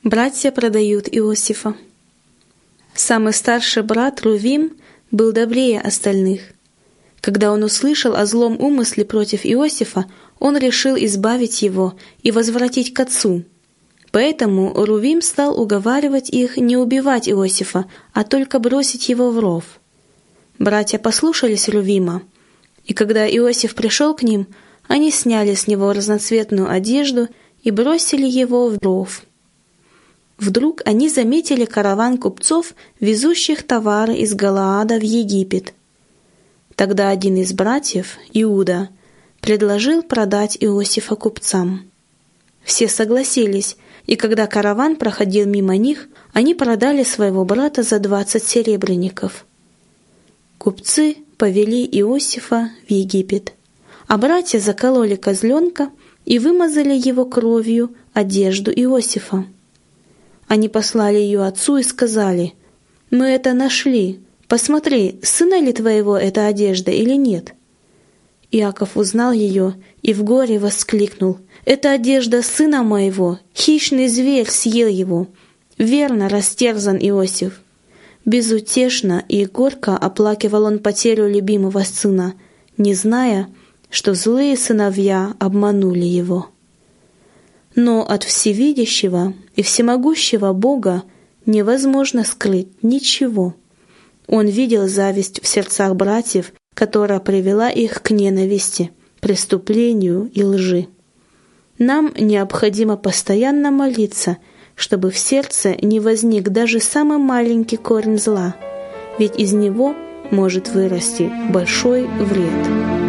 Братья продают Иосифа. Самый старший брат Рувим был добрее остальных. Когда он услышал о злом умысле против Иосифа, он решил избавить его и возвратить к отцу. Поэтому Рувим стал уговаривать их не убивать Иосифа, а только бросить его в ров. Братья послушались Рувима, и когда Иосиф пришел к ним, они сняли с него разноцветную одежду и бросили его в ров. Вдруг они заметили караван купцов, везущих товары из Галаада в Египет. Тогда один из братьев, Иуда, предложил продать Иосифа купцам. Все согласились, и когда караван проходил мимо них, они продали своего брата за 20 серебряников. Купцы повели Иосифа в Египет, а братья закололи козленка и вымазали его кровью одежду Иосифа. Они послали ее отцу и сказали: «Мы это нашли. Посмотри, сына ли твоего эта одежда или нет?» Иаков узнал ее и в горе воскликнул: «Это одежда сына моего, хищный зверь съел его. Верно растерзан Иосиф». Безутешно и горько оплакивал он потерю любимого сына, не зная, что злые сыновья обманули его. Но от всевидящего и всемогущего Бога невозможно скрыть ничего. Он видел зависть в сердцах братьев, которая привела их к ненависти, преступлению и лжи. Нам необходимо постоянно молиться, чтобы в сердце не возник даже самый маленький корень зла, ведь из него может вырасти большой вред.